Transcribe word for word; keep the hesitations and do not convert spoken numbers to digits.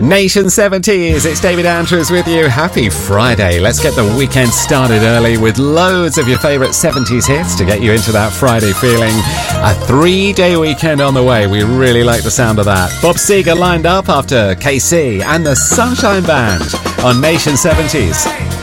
Nation seventies, it's David Andrews with you. Happy Friday. Let's get the weekend started early with loads of your favourite seventies hits to get you into that Friday feeling. A three-day weekend on the way. We really like the sound of that. Bob Seger lined up after K C and the Sunshine Band on Nation seventies.